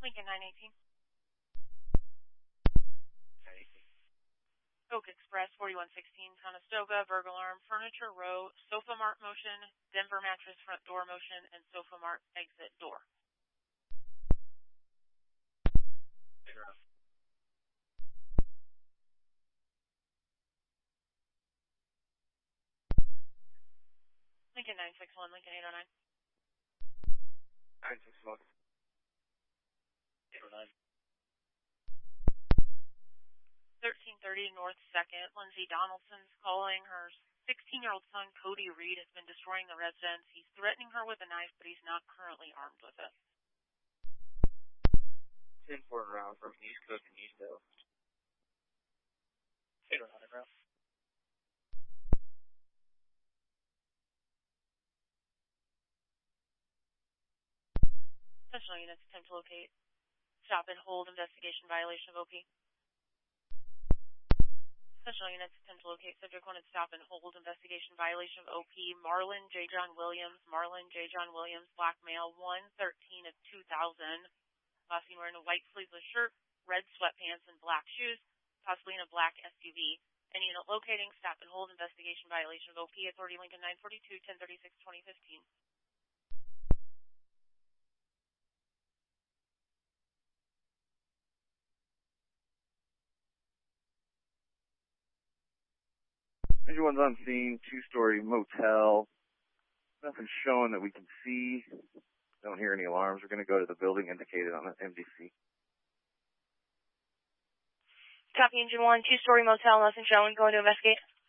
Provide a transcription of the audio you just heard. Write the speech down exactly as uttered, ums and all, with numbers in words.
Lincoln nine eighteen. nine eighteen. Oak Express forty-one sixteen, Conestoga, Burglar Alarm, Furniture Row, Sofa Mart motion, Denver Mattress front door motion, and Sofa Mart exit door. Zero. Lincoln nine six one, Lincoln eight oh nine. nine six one. eight oh nine. thirteen thirty North second, Lindsay Donaldson's calling. Her sixteen-year-old son, Cody Reed, has been destroying the residence. He's threatening her with a knife, but he's not currently armed with it. ten four round from East Coast and East Hill. eight oh nine round. Attention units, attempt to locate. Stop and hold, investigation, violation of O P. Attention units, attempt to locate subject one and stop and hold, investigation, violation of O P. Marlon J. John Williams, Marlon J. John Williams, black male, one thirteen of two thousand. Last seen wearing a white sleeveless shirt, red sweatpants, and black shoes, possibly in a black S U V. Any unit locating, stop and hold, investigation, violation of O P. Authority Lincoln nine forty-two, ten thirty-six, twenty fifteen. One's on scene, two-story motel. Nothing showing that we can see. Don't hear any alarms. We're going to go to the building indicated on the M D C. Copy, Engine one, two-story motel, nothing showing. Going to investigate.